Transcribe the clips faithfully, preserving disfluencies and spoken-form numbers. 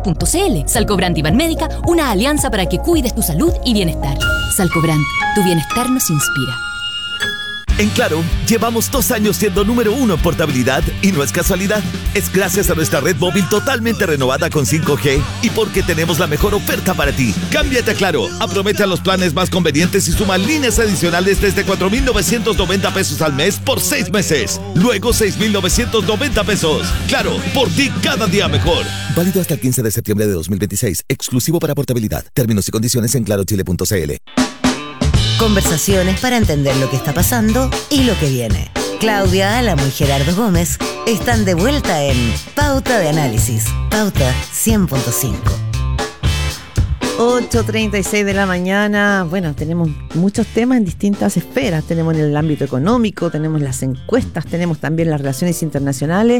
punto c l. Salcobrand y Banmédica, una alianza para que cuides tu salud y bienestar. Salcobrand, tu bienestar nos inspira. En Claro, llevamos dos años siendo número uno en portabilidad y no es casualidad. Es gracias a nuestra red móvil totalmente renovada con cinco G y porque tenemos la mejor oferta para ti. Cámbiate a Claro, aprovecha los planes más convenientes y suma líneas adicionales desde cuatro mil novecientos noventa pesos al mes por seis meses. Luego seis mil novecientos noventa pesos. Claro, por ti cada día mejor. Válido hasta el quince de septiembre de dos mil veintiséis. Exclusivo para portabilidad. Términos y condiciones en claro chile punto c l. Conversaciones para entender lo que está pasando y lo que viene. Claudia Álamo y Gerardo Gómez están de vuelta en Pauta de Análisis. Pauta cien punto cinco. ocho treinta y seis de la mañana. Bueno, tenemos muchos temas en distintas esferas. Tenemos en el ámbito económico, tenemos las encuestas, tenemos también las relaciones internacionales.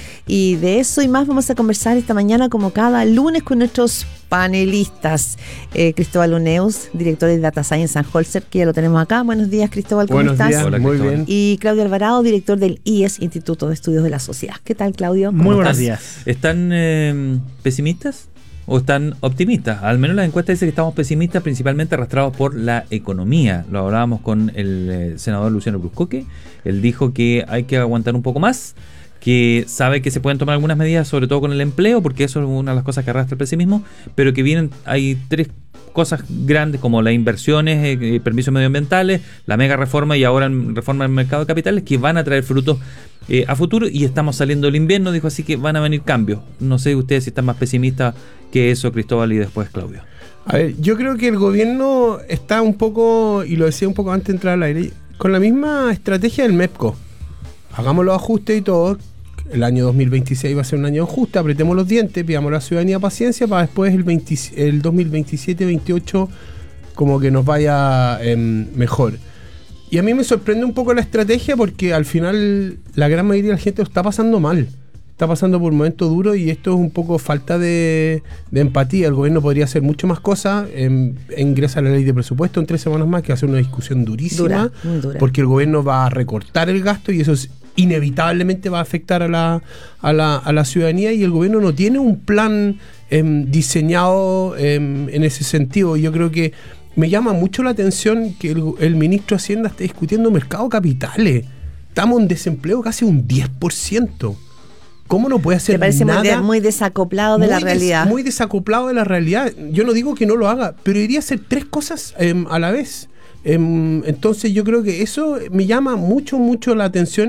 Y de eso y más vamos a conversar esta mañana, como cada lunes, con nuestros panelistas. Eh, Cristóbal Uneus, director de Data Science and Holzer, que ya lo tenemos acá. Buenos días, Cristóbal, ¿cómo Buenos estás? Días, Hola, muy bien. Y Claudio Alvarado, director del I E S, Instituto de Estudios de la Sociedad. ¿Qué tal, Claudio? Muy buenos estás? días. ¿Están eh, pesimistas o están optimistas? Al menos la encuesta dice que estamos pesimistas, principalmente arrastrados por la economía. Lo hablábamos con el eh, senador Luciano Bruscoque. Él dijo que hay que aguantar un poco más, que sabe que se pueden tomar algunas medidas, sobre todo con el empleo, porque eso es una de las cosas que arrastra el pesimismo, pero que vienen, hay tres cosas grandes como las inversiones, eh, permisos medioambientales, la mega reforma y ahora reforma del mercado de capitales, que van a traer frutos eh, a futuro, y estamos saliendo del invierno, dijo, así que van a venir cambios. No sé ustedes si están más pesimistas que eso, Cristóbal, y después Claudio. A ver, yo creo que el gobierno está un poco, y lo decía un poco antes de entrar al aire, con la misma estrategia del MEPCO. Hagamos los ajustes y todo. El año dos mil veintiséis va a ser un año de ajuste, apretemos los dientes, pidamos a la ciudadanía paciencia para después el, veinte, el dos mil veintisiete veintiocho como que nos vaya eh, mejor. Y a mí me sorprende un poco la estrategia, porque al final la gran mayoría de la gente lo está pasando mal. Está pasando por un momento duro, y esto es un poco falta de, de empatía. El gobierno podría hacer mucho más cosas. Eh, ingresa la ley de presupuesto en tres semanas más, que va a ser una discusión durísima. Dura, muy dura. Porque el gobierno va a recortar el gasto, y eso es, inevitablemente va a afectar a la, a la, a la ciudadanía, y el gobierno no tiene un plan eh, diseñado eh, en ese sentido. Yo creo que me llama mucho la atención que el, el ministro de Hacienda esté discutiendo mercado de capitales. Estamos en desempleo casi un diez por ciento. ¿Cómo no puede hacer ¿Te parece nada? Muy, de, muy desacoplado de muy la realidad? Des, muy desacoplado de la realidad. Yo no digo que no lo haga, pero iría a hacer tres cosas eh, a la vez. Eh, entonces yo creo que eso me llama mucho, mucho la atención.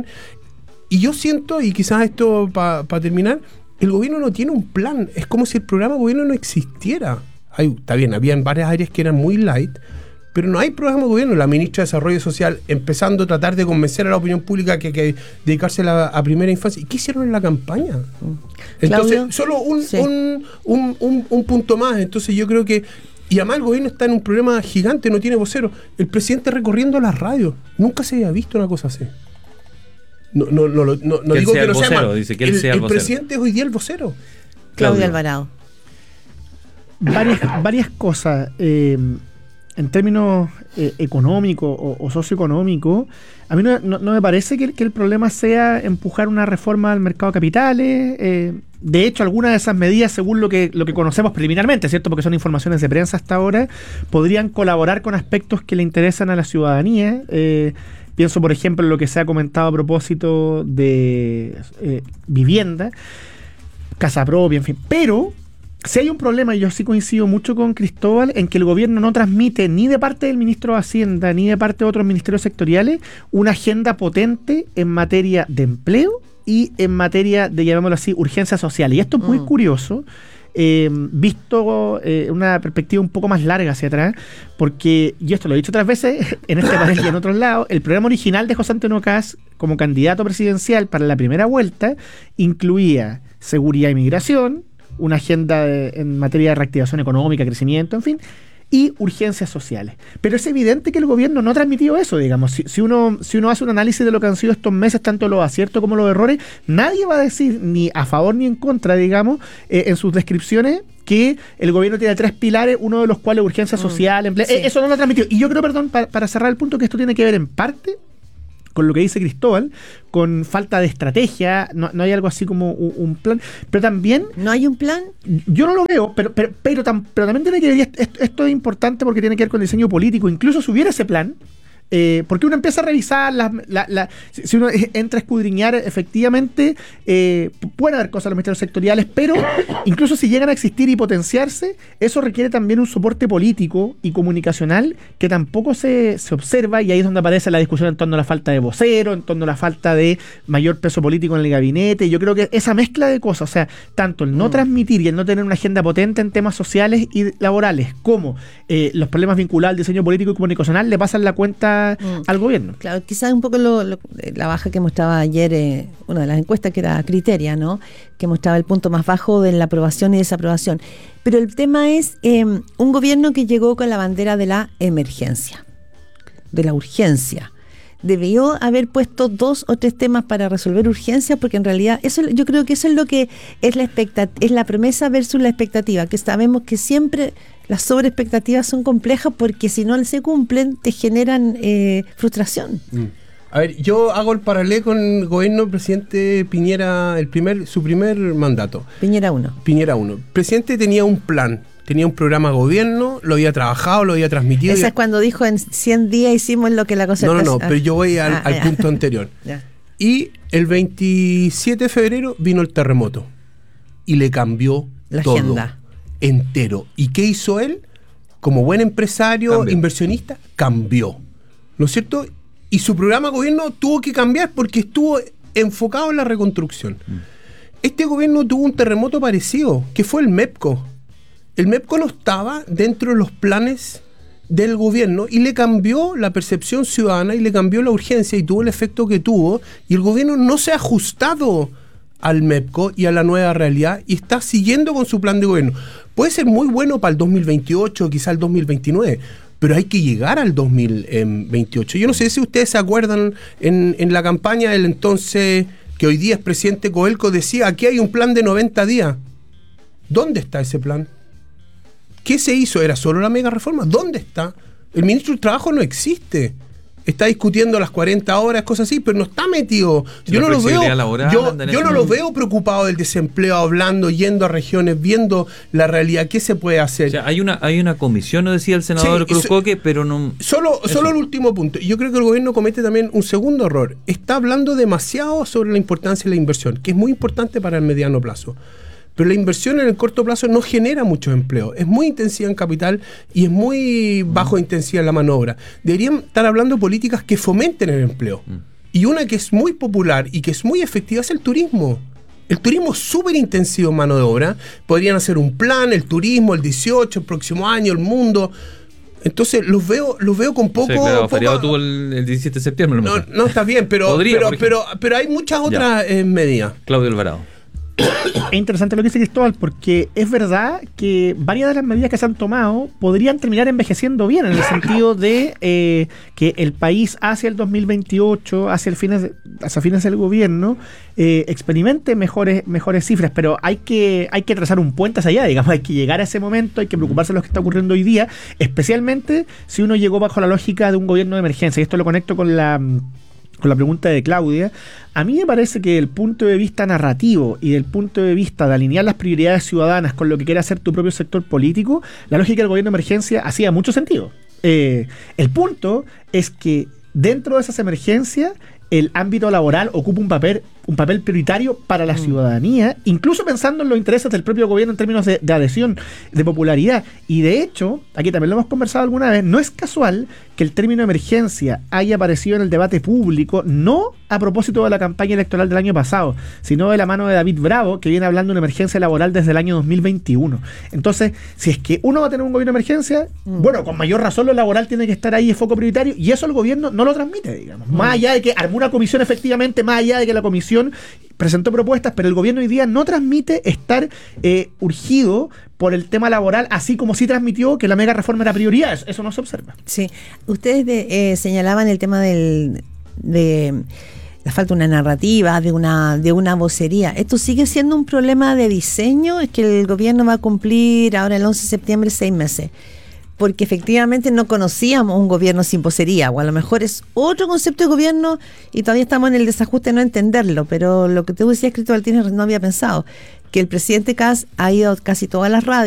Y yo siento, y quizás esto para pa terminar, el gobierno no tiene un plan. Es como si el programa de gobierno no existiera. Hay, está bien, había varias áreas que eran muy light, pero no hay programa de gobierno. La ministra de Desarrollo Social empezando a tratar de convencer a la opinión pública que hay que dedicarse a, la, a primera infancia. ¿Y qué hicieron en la campaña? Entonces, Claudio, solo un, sí. un, un, un, un punto más. Entonces yo creo que, y además el gobierno está en un problema gigante, no tiene vocero. El presidente recorriendo las radios. Nunca se había visto una cosa así. No, no, no, no, no, no digo que no sea mal. Dice que él el, sea el, el vocero. presidente es hoy día el vocero. Claudio, Claudio Alvarado. Varias, varias cosas. Eh, en términos eh, económicos o, o socioeconómicos, a mí no, no, no me parece que, que el problema sea empujar una reforma al mercado de capitales. Eh, de hecho, algunas de esas medidas, según lo que, lo que conocemos preliminarmente, ¿cierto?, porque son informaciones de prensa hasta ahora, podrían colaborar con aspectos que le interesan a la ciudadanía. Eh, pienso, por ejemplo, en lo que se ha comentado a propósito de eh, vivienda, casa propia, en fin. Pero si hay un problema, y yo sí coincido mucho con Cristóbal, en que el gobierno no transmite ni de parte del ministro de Hacienda ni de parte de otros ministerios sectoriales una agenda potente en materia de empleo y en materia de, llamémoslo así, urgencia social. Y esto es muy mm. curioso, eh, visto eh, una perspectiva un poco más larga hacia atrás, porque, y esto lo he dicho otras veces en este panel y en otros lados, el programa original de José Antonio Kast como candidato presidencial para la primera vuelta incluía seguridad y migración, una agenda de, en materia de reactivación económica, crecimiento, en fin, y urgencias sociales. Pero es evidente que el gobierno no ha transmitido eso, digamos. Si, si, uno, si uno hace un análisis de lo que han sido estos meses, tanto los aciertos como los errores, nadie va a decir ni a favor ni en contra, digamos, eh, en sus descripciones, que el gobierno tiene tres pilares, uno de los cuales urgencia social, mm, empleo. Sí. Eh, eso no lo ha transmitido. Y yo creo, perdón, para, para cerrar el punto, que esto tiene que ver en parte con lo que dice Cristóbal, con falta de estrategia, no, no hay algo así como un, un plan, pero también... ¿No hay un plan? Yo no lo veo, pero pero pero, tam, pero también tiene que ver, esto, esto es importante porque tiene que ver con el diseño político, incluso si hubiera ese plan, Eh, porque uno empieza a revisar, la, la, la, si uno entra a escudriñar, efectivamente, eh, pueden haber cosas en los ministerios sectoriales, pero incluso si llegan a existir y potenciarse, eso requiere también un soporte político y comunicacional que tampoco se, se observa, y ahí es donde aparece la discusión en torno a la falta de vocero, en torno a la falta de mayor peso político en el gabinete. Y yo creo que esa mezcla de cosas, o sea, tanto el no mm. transmitir y el no tener una agenda potente en temas sociales y laborales, como eh, los problemas vinculados al diseño político y comunicacional, le pasan la cuenta Mm. al gobierno. Claro, quizás un poco lo, lo, la baja que mostraba ayer eh, una de las encuestas, que era Criteria, ¿no? Que mostraba el punto más bajo de la aprobación y desaprobación. Pero el tema es eh, un gobierno que llegó con la bandera de la emergencia, de la urgencia. Debió haber puesto dos o tres temas para resolver urgencias, porque en realidad eso, yo creo que eso es lo que es la expectat- es la promesa versus la expectativa, que sabemos que siempre las sobreexpectativas son complejas, porque si no se cumplen te generan eh, frustración. Mm. A ver, yo hago el paralelo con el gobierno del presidente Piñera, el primer, su primer mandato. Piñera uno. Piñera uno. El presidente tenía un plan, tenía un programa de gobierno, lo había trabajado, lo había transmitido. Esa es cuando dijo en cien días hicimos lo que la concertación... No, no, no, ah. pero yo voy al, ah, al punto anterior. Ya. Y el veintisiete de febrero vino el terremoto y le cambió la todo. agenda. Entero. ¿Y qué hizo él? Como buen empresario, cambió. Inversionista, cambió. ¿No es cierto? Y su programa de gobierno tuvo que cambiar porque estuvo enfocado en la reconstrucción. Mm. Este gobierno tuvo un terremoto parecido, que fue el MEPCO. El MEPCO no estaba dentro de los planes del gobierno y le cambió la percepción ciudadana y le cambió la urgencia y tuvo el efecto que tuvo, y el gobierno no se ha ajustado al MEPCO y a la nueva realidad y está siguiendo con su plan de gobierno. Puede ser muy bueno para el dos mil veintiocho, quizá el dos mil veintinueve, pero hay que llegar al dos mil veintiocho. Yo no sé si ustedes se acuerdan, en, en la campaña del entonces, que hoy día es presidente Coelco, decía, aquí hay un plan de noventa días. ¿Dónde está ese plan? ¿Qué se hizo? ¿Era solo la mega reforma? ¿Dónde está? El ministro del Trabajo no existe. Está discutiendo las cuarenta horas, cosas así, pero no está metido. Si yo no lo veo, laboral, yo, yo no lo veo preocupado del desempleo, hablando, yendo a regiones, viendo la realidad. ¿Qué se puede hacer? O sea, hay una hay una comisión, no decía el senador sí, Cruzcoque, pero no... Solo, solo el último punto. Yo creo que el gobierno comete también un segundo error. Está hablando demasiado sobre la importancia de la inversión, que es muy importante para el mediano plazo. Pero la inversión en el corto plazo no genera muchos empleos. Es muy intensiva en capital y es muy bajo intensidad en la mano de obra. Deberían estar hablando de políticas que fomenten el empleo. Mm. Y una que es muy popular y que es muy efectiva es el turismo. El turismo es súper intensivo en mano de obra. Podrían hacer un plan, el turismo, el dieciocho, el próximo año, el mundo. Entonces los veo los veo con poco... Sí, claro, poco feriado tuvo el, el diecisiete de septiembre. No, no está bien, pero, Podría, pero, pero, pero hay muchas otras eh, medidas. Claudio Alvarado. Es interesante lo que dice Cristóbal, porque es verdad que varias de las medidas que se han tomado podrían terminar envejeciendo bien, en el sentido de eh, que el país hacia el dos mil veintiocho, hacia el fines, hacia fines del gobierno, eh, experimente mejores mejores cifras, pero hay que hay que trazar un puente hacia allá, digamos, hay que llegar a ese momento, hay que preocuparse de lo que está ocurriendo hoy día, especialmente si uno llegó bajo la lógica de un gobierno de emergencia, y esto lo conecto con la... con la pregunta de Claudia. A mí me parece que desde el punto de vista narrativo y del punto de vista de alinear las prioridades ciudadanas con lo que quiere hacer tu propio sector político, la lógica del gobierno de emergencia hacía mucho sentido. Eh, el punto es que dentro de esas emergencias el ámbito laboral ocupa un papel un papel prioritario para la ciudadanía, incluso pensando en los intereses del propio gobierno en términos de, de adhesión, de popularidad. Y de hecho, aquí también lo hemos conversado alguna vez, no es casual que el término emergencia haya aparecido en el debate público, no a propósito de la campaña electoral del año pasado, sino de la mano de David Bravo, que viene hablando de una emergencia laboral desde el año dos mil veintiuno. Entonces, si es que uno va a tener un gobierno de emergencia, mm. bueno, con mayor razón lo laboral tiene que estar ahí de foco prioritario, y eso el gobierno no lo transmite, digamos. Mm. Más allá de que armó una comisión efectivamente, más allá de que la comisión presentó propuestas, pero el gobierno hoy día no transmite estar eh, urgido por el tema laboral, así como sí transmitió que la mega reforma era prioridad. Eso, eso no se observa. Sí, ustedes de, eh, señalaban el tema del de la falta de una narrativa, de una de una vocería. ¿Esto sigue siendo un problema de diseño? Es que el gobierno va a cumplir ahora el once de septiembre seis meses. porque efectivamente no conocíamos un gobierno sin vocería, o a lo mejor es otro concepto de gobierno y todavía estamos en el desajuste de no entenderlo, pero lo que tú decías, Cristóbal, tienes, no había pensado, que el presidente Kast ha ido a casi todas las radios